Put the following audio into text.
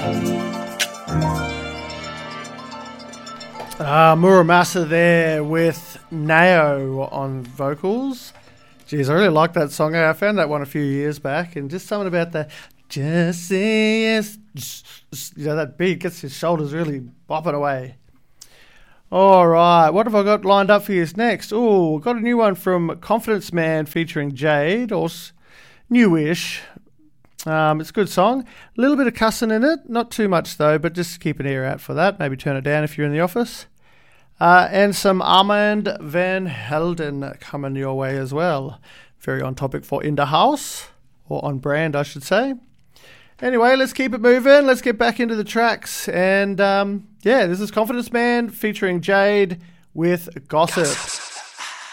Muramasa there with Nao on vocals. Jeez, I really like that song. I found that one a few years back, and just something about the just say yes, that beat gets his shoulders really bopping away. All right, what have I got lined up for you next? Oh, got a new one from Confidence Man featuring Jade, or newish. It's a good song. A little bit of cussing in it, not too much though, but just keep an ear out for that. Maybe turn it down if you're in the office. And some Armand Van Helden coming your way as well. Very on topic for In the House, or on brand, I should say. Anyway, let's keep it moving. Let's get back into the tracks. And this is Confidence Man featuring Jade with Gossip.